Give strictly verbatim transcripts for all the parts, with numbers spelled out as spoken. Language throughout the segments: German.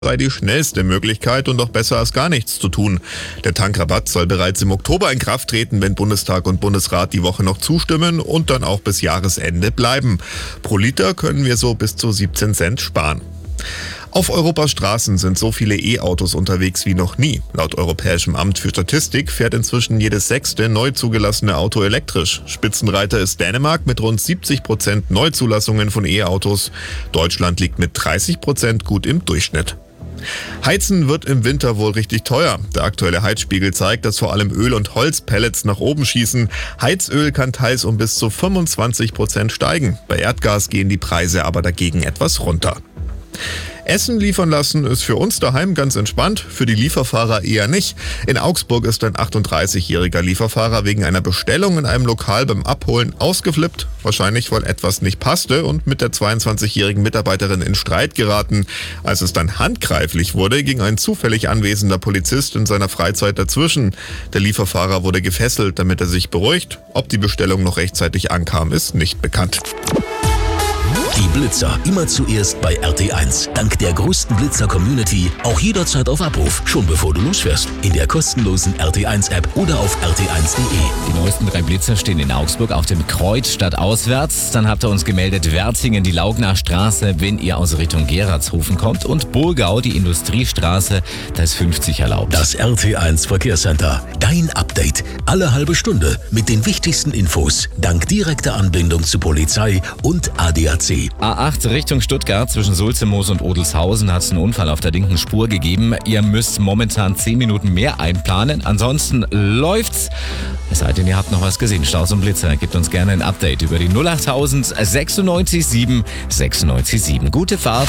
sei die schnellste Möglichkeit und doch besser als gar nichts zu tun. Der Tankrabatt soll bereits im Oktober in Kraft treten, wenn Bundestag und Bundesrat die Woche noch zustimmen und dann auch bis Jahresende bleiben. Pro Liter können wir so bis zu siebzehn Cent sparen. Auf Europas Straßen sind so viele E-Autos unterwegs wie noch nie. Laut Europäischem Amt für Statistik fährt inzwischen jedes sechste neu zugelassene Auto elektrisch. Spitzenreiter ist Dänemark mit rund siebzig Prozent Neuzulassungen von E-Autos. Deutschland liegt mit dreißig Prozent gut im Durchschnitt. Heizen wird im Winter wohl richtig teuer. Der aktuelle Heizspiegel zeigt, dass vor allem Öl- und Holzpellets nach oben schießen. Heizöl kann teils um bis zu fünfundzwanzig Prozent steigen. Bei Erdgas gehen die Preise aber dagegen etwas runter. Essen liefern lassen ist für uns daheim ganz entspannt, für die Lieferfahrer eher nicht. In Augsburg ist ein achtunddreißigjähriger Lieferfahrer wegen einer Bestellung in einem Lokal beim Abholen ausgeflippt, wahrscheinlich weil etwas nicht passte und mit der zweiundzwanzigjährigen Mitarbeiterin in Streit geraten. Als es dann handgreiflich wurde, ging ein zufällig anwesender Polizist in seiner Freizeit dazwischen. Der Lieferfahrer wurde gefesselt, damit er sich beruhigt. Ob die Bestellung noch rechtzeitig ankam, ist nicht bekannt. Die Blitzer immer zuerst bei R T eins. Dank der größten Blitzer-Community auch jederzeit auf Abruf, schon bevor du losfährst. In der kostenlosen R T eins App oder auf r t eins punkt de. Die neuesten drei Blitzer stehen in Augsburg auf dem Kreuz statt auswärts. Dann habt ihr uns gemeldet Wertingen, die Laugnachstraße, wenn ihr aus Richtung Geratshofen kommt. Und Burgau, die Industriestraße, da ist fünfzig erlaubt. Das R T eins Verkehrscenter. Dein Update. Alle halbe Stunde mit den wichtigsten Infos. Dank direkter Anbindung zu Polizei und A D A C. A acht Richtung Stuttgart zwischen Sulzemoos und Odelshausen hat es einen Unfall auf der linken Spur gegeben. Ihr müsst momentan zehn Minuten mehr einplanen. Ansonsten läuft's. Es sei denn, ihr habt noch was gesehen. Staus und Blitzer. Gebt uns gerne ein Update über die null acht null null sechsundneunzig sieben sechsundneunzig sieben. Gute Fahrt.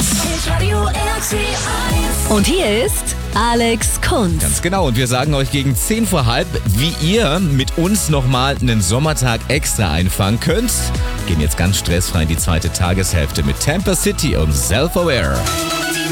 Und hier ist Alex Kunz. Ganz genau. Und wir sagen euch gegen zehn vor halb, wie ihr mit uns nochmal einen Sommertag extra einfangen könnt. Gehen jetzt ganz stressfrei in die zweite Tageshälfte mit Tampa City und Self-Aware.